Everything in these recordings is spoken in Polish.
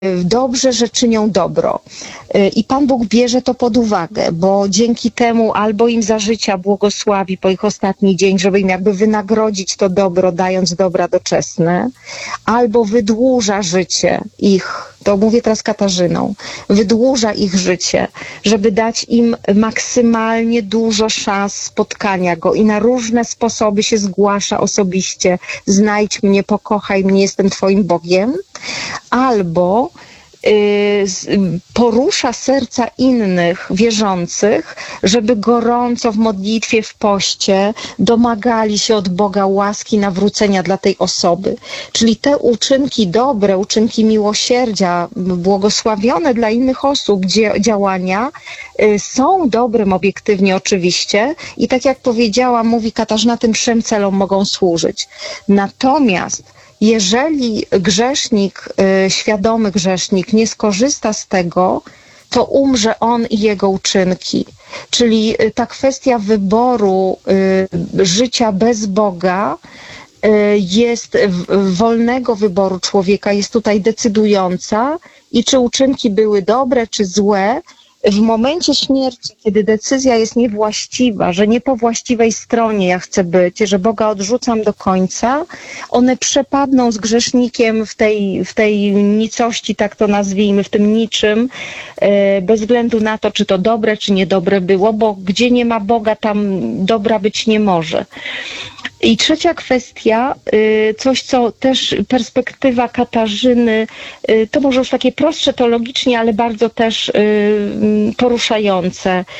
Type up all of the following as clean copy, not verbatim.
dobrze, że czynią dobro. I Pan Bóg bierze to pod uwagę, bo dzięki temu albo im za życia błogosławi po ich ostatni dzień, żeby im jakby wynagrodzić to dobro, dając dobra doczesne, albo wydłuża życie ich, to mówię teraz Katarzyną, wydłuża ich życie, żeby dać im maksymalnie dużo szans spotkania Go i na różne sposoby się zgłasza osobiście. Znajdź mnie, pokochaj mnie, jestem Twoim Bogiem. Albo porusza serca innych wierzących, żeby gorąco w modlitwie, w poście domagali się od Boga łaski nawrócenia dla tej osoby. Czyli te uczynki dobre, uczynki miłosierdzia, błogosławione dla innych osób działania są dobrym obiektywnie oczywiście i tak jak powiedziała, mówi Katarzyna, tym trzem celom mogą służyć. Natomiast jeżeli grzesznik, świadomy grzesznik nie skorzysta z tego, to umrze on i jego uczynki. Czyli ta kwestia wyboru życia bez Boga jest wolnego wyboru człowieka, jest tutaj decydująca i czy uczynki były dobre, czy złe, w momencie śmierci, kiedy decyzja jest niewłaściwa, że nie po właściwej stronie ja chcę być, że Boga odrzucam do końca, one przepadną z grzesznikiem w tej nicości, tak to nazwijmy, w tym niczym, bez względu na to, czy to dobre, czy niedobre było, bo gdzie nie ma Boga, tam dobra być nie może. I trzecia kwestia, coś co też perspektywa Katarzyny, to może już takie prostsze teologicznie, ale bardzo też poruszające.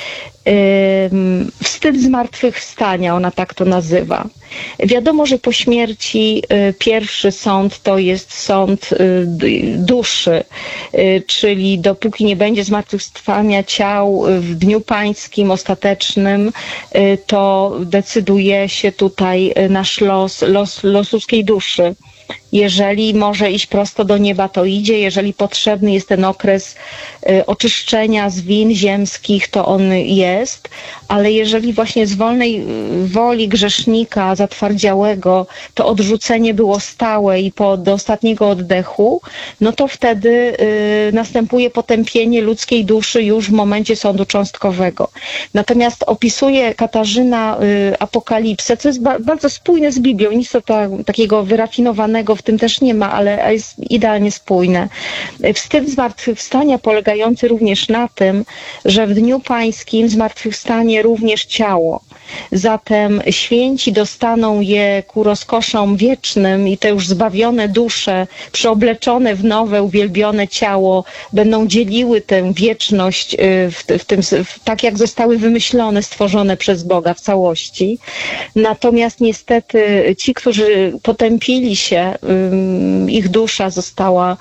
Wstyd zmartwychwstania, ona tak to nazywa. Wiadomo, że po śmierci pierwszy sąd to jest sąd duszy, czyli dopóki nie będzie zmartwychwstania ciał w dniu pańskim ostatecznym, to decyduje się tutaj nasz los ludzkiej duszy. Jeżeli może iść prosto do nieba, to idzie. Jeżeli potrzebny jest ten okres oczyszczenia z win ziemskich, to on jest. Ale jeżeli właśnie z wolnej woli grzesznika zatwardziałego to odrzucenie było stałe i do ostatniego oddechu, no to wtedy następuje potępienie ludzkiej duszy już w momencie sądu cząstkowego. Natomiast opisuje Katarzyna Apokalipsę, co jest bardzo spójne z Biblią. Nic takiego wyrafinowanego w tym też nie ma, ale jest idealnie spójne. Wstyd zmartwychwstania polegający również na tym, że w dniu pańskim zmartwychwstanie również ciało. Zatem święci dostaną je ku rozkoszom wiecznym i te już zbawione dusze, przeobleczone w nowe, uwielbione ciało, będą dzieliły tę wieczność tak jak zostały wymyślone, stworzone przez Boga w całości. Natomiast niestety ci, którzy potępili się, ich dusza została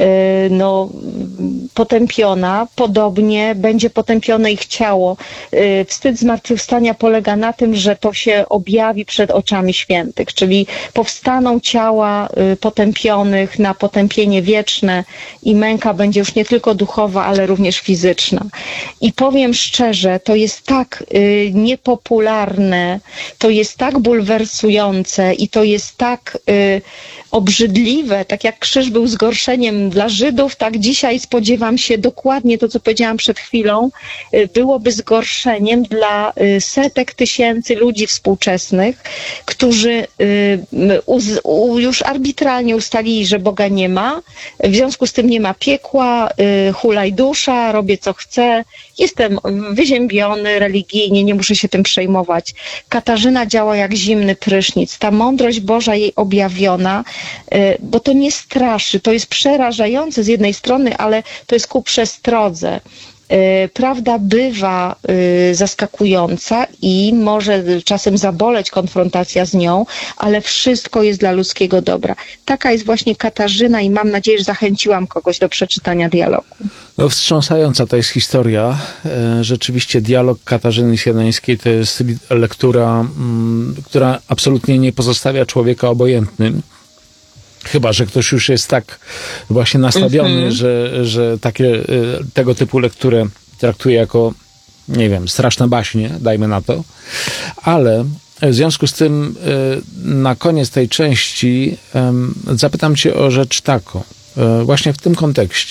potępiona, podobnie będzie potępione ich ciało. Wstyd zmartwychwstania polega na tym, że to się objawi przed oczami świętych, czyli powstaną ciała potępionych na potępienie wieczne i męka będzie już nie tylko duchowa, ale również fizyczna. I powiem szczerze, to jest tak niepopularne, to jest tak bulwersujące i to jest tak obrzydliwe, tak jak krzyż był zgorszeniem dla Żydów, tak dzisiaj spodziewam się dokładnie to, co powiedziałam przed chwilą, byłoby zgorszeniem dla setek tysięcy ludzi współczesnych, którzy już arbitralnie ustalili, że Boga nie ma, w związku z tym nie ma piekła, hulaj dusza, robię co chcę, jestem wyziębiony religijnie, nie muszę się tym przejmować. Katarzyna działa jak zimny prysznic. Ta mądrość Boża jej objawiona, bo to nie straszy, to jest przerażające z jednej strony, ale to jest ku przestrodze. Prawda bywa zaskakująca i może czasem zaboleć konfrontacja z nią, ale wszystko jest dla ludzkiego dobra. Taka jest właśnie Katarzyna i mam nadzieję, że zachęciłam kogoś do przeczytania dialogu. No, wstrząsająca to jest historia. Rzeczywiście dialog Katarzyny Sianeńskiej to jest lektura, która absolutnie nie pozostawia człowieka obojętnym. Chyba że ktoś już jest tak właśnie nastawiony, że tego typu lekturę traktuje jako, nie wiem, straszne baśnie, dajmy na to. Ale w związku z tym na koniec tej części zapytam cię o rzecz taką. właśnie w tym kontekście.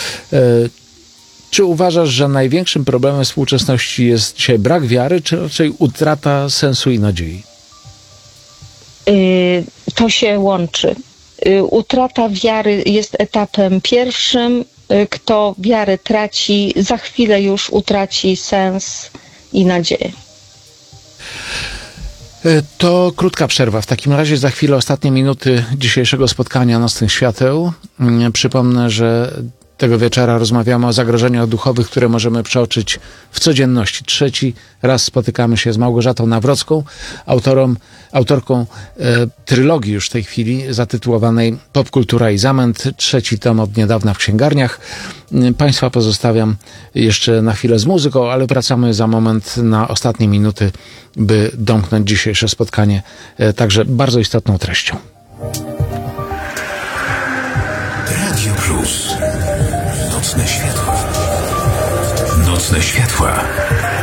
Czy uważasz, że największym problemem współczesności jest dzisiaj brak wiary, czy raczej utrata sensu i nadziei? To się łączy. Utrata wiary jest etapem pierwszym. Kto wiarę traci, za chwilę już utraci sens i nadzieję. To krótka przerwa. W takim razie za chwilę ostatnie minuty dzisiejszego spotkania Nocnych Świateł. Przypomnę, że tego wieczora rozmawiamy o zagrożeniach duchowych, które możemy przeoczyć w codzienności. Trzeci raz spotykamy się z Małgorzatą Nawrocką, autorką trylogii już w tej chwili zatytułowanej Popkultura i zamęt. Trzeci tom od niedawna w księgarniach. Państwa pozostawiam jeszcze na chwilę z muzyką, ale wracamy za moment na ostatnie minuty, by domknąć dzisiejsze spotkanie także bardzo istotną treścią. Radio Plus. Nocne światła. Nocne światła.